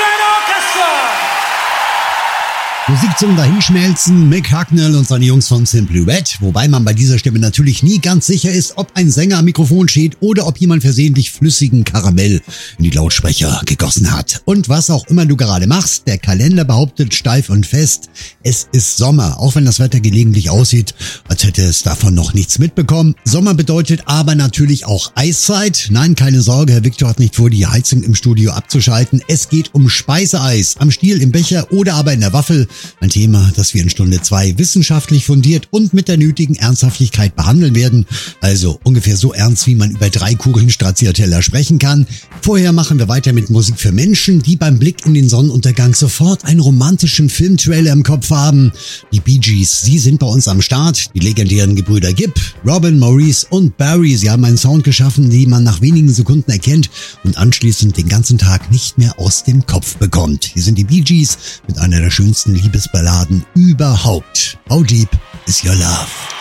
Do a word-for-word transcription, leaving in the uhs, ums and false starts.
Orchestra! Musik zum Dahinschmelzen, Mick Hucknall und seine Jungs von Simply Red, wobei man bei dieser Stimme natürlich nie ganz sicher ist, ob ein Sänger am Mikrofon steht oder ob jemand versehentlich flüssigen Karamell in die Lautsprecher gegossen hat. Und was auch immer du gerade machst, der Kalender behauptet steif und fest, es ist Sommer, auch wenn das Wetter gelegentlich aussieht, als hätte es davon noch nichts mitbekommen. Sommer bedeutet aber natürlich auch Eiszeit. Nein, keine Sorge, Herr Victor hat nicht vor, die Heizung im Studio abzuschalten. Es geht um Speiseeis, am Stiel, im Becher oder aber in der Waffel. Ein Thema, das wir in Stunde zwei wissenschaftlich fundiert und mit der nötigen Ernsthaftigkeit behandeln werden. Also ungefähr so ernst, wie man über drei Kugeln Stracciatella sprechen kann. Vorher machen wir weiter mit Musik für Menschen, die beim Blick in den Sonnenuntergang sofort einen romantischen Filmtrailer im Kopf haben. Die Bee Gees, sie sind bei uns am Start. Die legendären Gebrüder Gibb, Robin, Maurice und Barry. Sie haben einen Sound geschaffen, den man nach wenigen Sekunden erkennt und anschließend den ganzen Tag nicht mehr aus dem Kopf bekommt. Hier sind die Bee Gees mit einer der schönsten Liebesballaden überhaupt. How deep is your love?